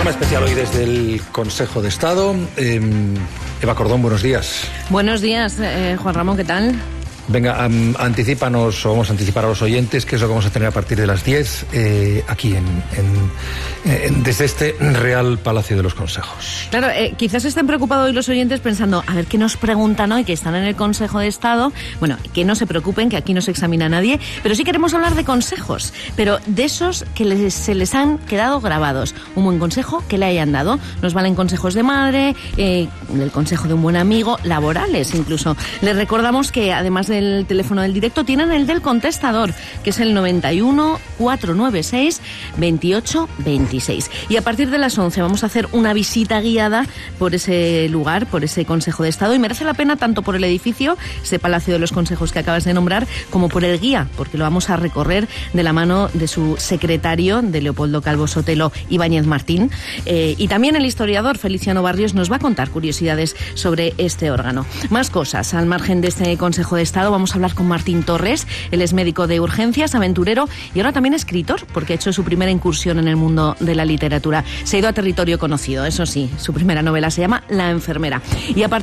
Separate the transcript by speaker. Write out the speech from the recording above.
Speaker 1: Programa especial hoy desde el Consejo de Estado. Eva Cordón, buenos días.
Speaker 2: Buenos días, Juan Ramón, ¿qué tal?
Speaker 1: Venga, anticípanos, o vamos a anticipar a los oyentes qué es lo que vamos a tener a partir de las 10 aquí desde este Real Palacio de los Consejos.
Speaker 2: Claro, quizás estén preocupados hoy los oyentes pensando, a ver qué nos preguntan hoy, que están en el Consejo de Estado. Bueno, que no se preocupen, que aquí no se examina a nadie, pero sí queremos hablar de consejos, pero de esos que se les han quedado grabados. Un buen consejo que le hayan dado. Nos valen consejos de madre, el consejo de un buen amigo, laborales incluso. Les recordamos que además del teléfono del directo tienen el del contestador, que es el 91 496 28 26. Y a partir de las 11 vamos a hacer una visita guiada por ese lugar, por ese Consejo de Estado, y merece la pena tanto por el edificio, ese Palacio de los Consejos que acabas de nombrar, como por el guía, porque lo vamos a recorrer de la mano de su secretario, de Leopoldo Calvo Sotelo Ibáñez Martín, y también el historiador Feliciano Barrios nos va a contar curiosidades sobre este órgano. Más cosas al margen de este Consejo de Estado. Vamos a hablar con Martín Torres. Él es médico de urgencias, aventurero y ahora también escritor, porque ha hecho su primera incursión en el mundo de la literatura. Se ha ido a territorio conocido, eso sí. Su primera novela se llama La enfermera. Y a